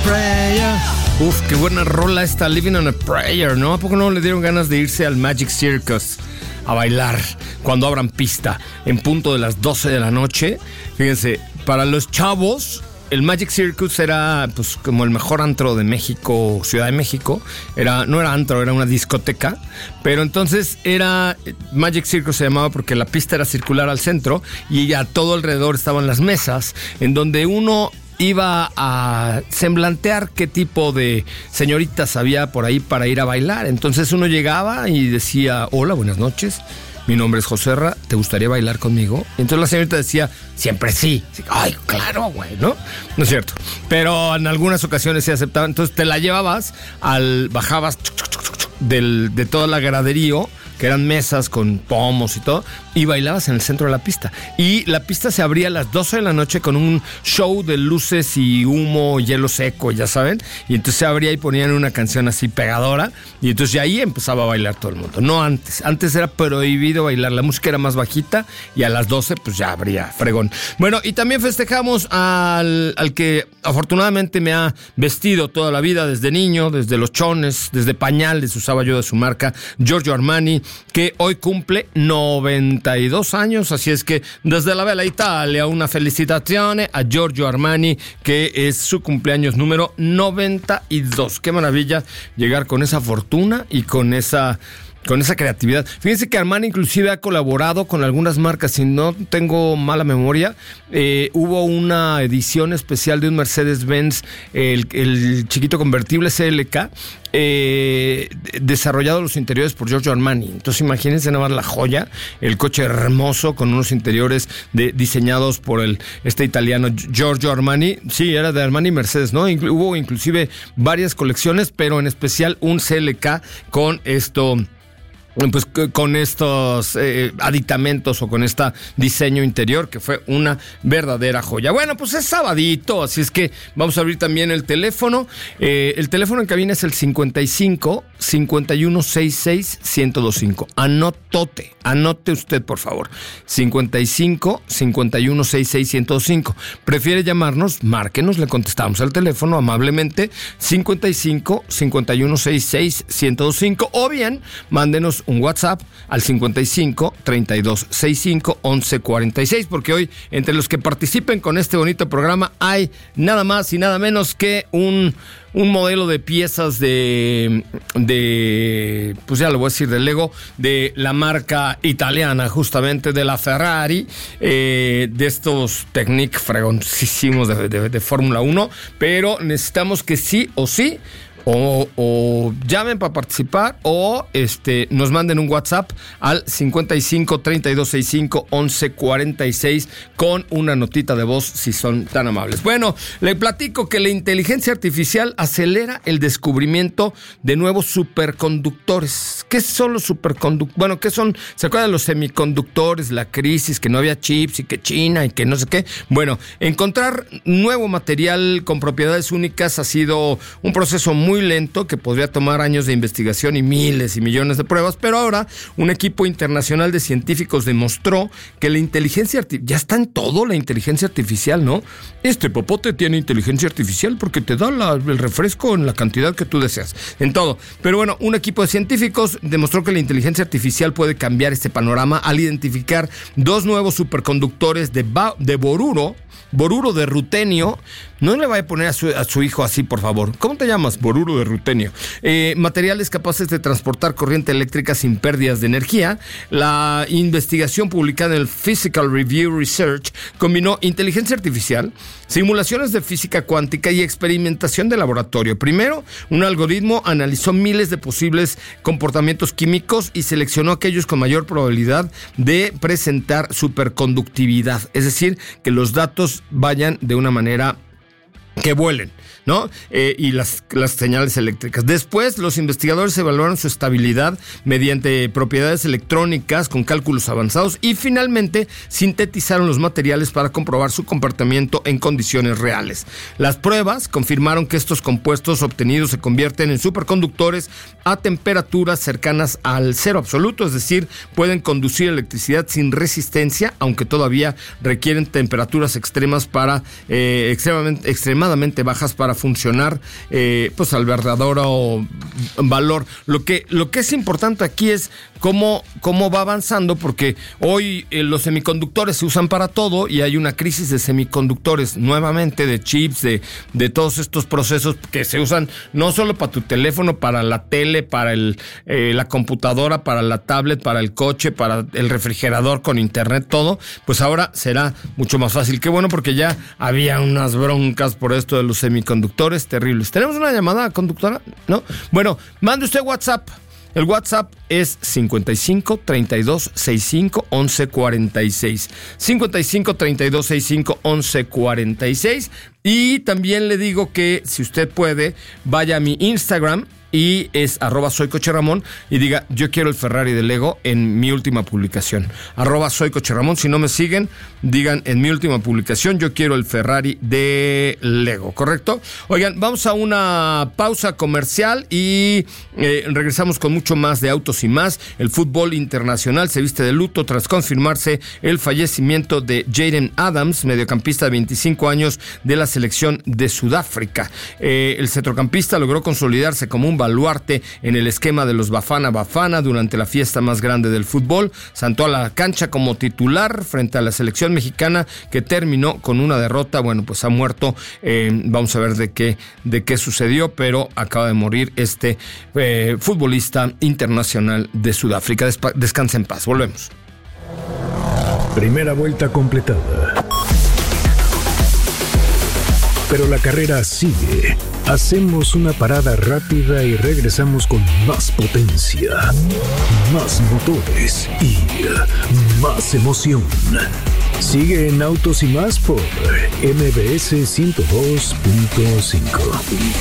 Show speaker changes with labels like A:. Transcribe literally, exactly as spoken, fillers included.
A: prayer. Uf, qué buena rola esta, Living on a Prayer, ¿no? ¿A poco no le dieron ganas de irse al Magic Circus a bailar cuando abran pista en punto de las doce de la noche? Fíjense, para los chavos, el Magic Circus era pues como el mejor antro de México, Ciudad de México. Era, no era antro, era una discoteca. Pero entonces era, Magic Circus se llamaba porque la pista era circular al centro y a todo alrededor estaban las mesas en donde uno iba a semblantear qué tipo de señoritas había por ahí para ir a bailar. Entonces uno llegaba y decía, hola, buenas noches, mi nombre es Joserra, ¿te gustaría bailar conmigo? Entonces la señorita decía, siempre sí. Ay, claro, güey, ¿no? No es cierto. Pero en algunas ocasiones se aceptaba. Entonces te la llevabas, al bajabas del, de todo el graderío, que eran mesas con pomos y todo, y bailabas en el centro de la pista. Y la pista se abría a las doce de la noche con un show de luces y humo, hielo seco, ya saben. Y entonces se abría y ponían una canción así pegadora, y entonces ya ahí empezaba a bailar todo el mundo. No antes. Antes era prohibido bailar, la música era más bajita, y a las doce pues ya habría fregón. Bueno, y también festejamos al, al que afortunadamente me ha vestido toda la vida, desde niño, desde los chones, desde pañales usaba yo de su marca, Giorgio Armani, que hoy cumple noventa y dos años, así es que desde la Bella Italia una felicitazione a Giorgio Armani, que es su cumpleaños número noventa y dos. Qué maravilla llegar con esa fortuna y con esa... con esa creatividad. Fíjense que Armani inclusive ha colaborado con algunas marcas, si no tengo mala memoria, eh, hubo una edición especial de un Mercedes-Benz, el, el chiquito convertible C L K, eh, desarrollado los interiores por Giorgio Armani. Entonces imagínense nada más la joya, el coche hermoso con unos interiores de, diseñados por el este italiano Giorgio Armani. Sí, era de Armani Mercedes, ¿no? Inclu- hubo inclusive varias colecciones, pero en especial un C L K con esto... pues con estos eh, aditamentos o con este diseño interior que fue una verdadera joya. Bueno, pues es sabadito, así es que vamos a abrir también el teléfono. Eh, el teléfono en cabina es el cincuenta y cinco, cincuenta y uno, sesenta y seis, ciento veinticinco. Anotote, anote usted por favor. cincuenta y cinco, cincuenta y uno, sesenta y seis, ciento veinticinco. ¿Prefiere llamarnos? Márquenos, le contestamos al teléfono amablemente. cincuenta y cinco, cincuenta y uno, sesenta y seis, ciento veinticinco. O bien, mándenos un WhatsApp al cincuenta y cinco, treinta y dos, sesenta y cinco, once, cuarenta y seis, porque hoy entre los que participen con este bonito programa hay nada más y nada menos que un, un modelo de piezas de, de, pues ya lo voy a decir, de Lego, de la marca italiana, justamente de la Ferrari, eh, de estos Technic fregoncísimos de, de, de Fórmula uno, pero necesitamos que sí o sí O, o llamen para participar o este nos manden un WhatsApp al cincuenta y cinco, treinta y dos, sesenta y cinco, once, cuarenta y seis con una notita de voz si son tan amables. Bueno, le platico que la inteligencia artificial acelera el descubrimiento de nuevos superconductores. ¿Qué son los superconductores? Bueno, ¿qué son? ¿Se acuerdan de los semiconductores, la crisis, que no había chips y que China y que no sé qué? Bueno, encontrar nuevo material con propiedades únicas ha sido un proceso muy muy lento que podría tomar años de investigación y miles y millones de pruebas, pero ahora un equipo internacional de científicos demostró que la inteligencia artificial, ya está en todo la inteligencia artificial, ¿no? Este popote tiene inteligencia artificial porque te da la, el refresco en la cantidad que tú deseas, en todo. Pero bueno, un equipo de científicos demostró que la inteligencia artificial puede cambiar este panorama al identificar dos nuevos superconductores de, ba- de boruro, boruro de rutenio. No le vaya a poner a su, a su hijo así, por favor. ¿Cómo te llamas? Boruro de rutenio. Eh, materiales capaces de transportar corriente eléctrica sin pérdidas de energía. La investigación publicada en el Physical Review Research combinó inteligencia artificial, simulaciones de física cuántica y experimentación de laboratorio. Primero, un algoritmo analizó miles de posibles comportamientos químicos y seleccionó aquellos con mayor probabilidad de presentar superconductividad. Es decir, que los datos vayan de una manera que vuelen, ¿no? Eh, y las, las señales eléctricas. Después, los investigadores evaluaron su estabilidad mediante propiedades electrónicas con cálculos avanzados y finalmente sintetizaron los materiales para comprobar su comportamiento en condiciones reales. Las pruebas confirmaron que estos compuestos obtenidos se convierten en superconductores a temperaturas cercanas al cero absoluto, es decir, pueden conducir electricidad sin resistencia, aunque todavía requieren temperaturas extremas para eh, extremadamente extremadamente extremadamente bajas para funcionar eh, pues al verdadero valor. Lo que, lo que es importante aquí es cómo, cómo va avanzando, porque hoy eh, los semiconductores se usan para todo y hay una crisis de semiconductores nuevamente, de chips, de, de todos estos procesos que se usan no solo para tu teléfono, para la tele, para el, eh, la computadora, para la tablet, para el coche, para el refrigerador con internet, todo, pues ahora será mucho más fácil. Qué bueno, porque ya había unas broncas por esto de los semiconductores terribles. ¿Tenemos una llamada, conductora? ¿No? Bueno, mande usted WhatsApp. El WhatsApp es cincuenta y cinco, treinta y dos, sesenta y cinco, once cuarenta y seis. cincuenta y cinco, treinta y dos, sesenta y cinco, once cuarenta y seis. Y también le digo que si usted puede, vaya a mi Instagram y es arroba soy Coche Ramón y diga yo quiero el Ferrari de Lego en mi última publicación. Arroba soy Coche Ramón. Si no me siguen, digan en mi última publicación yo quiero el Ferrari de Lego, ¿correcto? Oigan, vamos a una pausa comercial y eh, regresamos con mucho más de Autos y Más. El fútbol internacional se viste de luto tras confirmarse el fallecimiento de Jaden Adams, mediocampista de veinticinco años de la selección de Sudáfrica. Eh, el centrocampista logró consolidarse como un baluarte en el esquema de los Bafana Bafana durante la fiesta más grande del fútbol. Saltó a la cancha como titular frente a la selección mexicana, que terminó con una derrota. Bueno, pues ha muerto. Eh, vamos a ver de qué, de qué sucedió, pero acaba de morir este eh, futbolista internacional de Sudáfrica. Despa- descansa en paz. Volvemos.
B: Primera vuelta completada. Pero la carrera sigue. Hacemos una parada rápida y regresamos con más potencia, más motores y más emoción. Sigue en Autos y Más por M B S ciento dos punto cinco.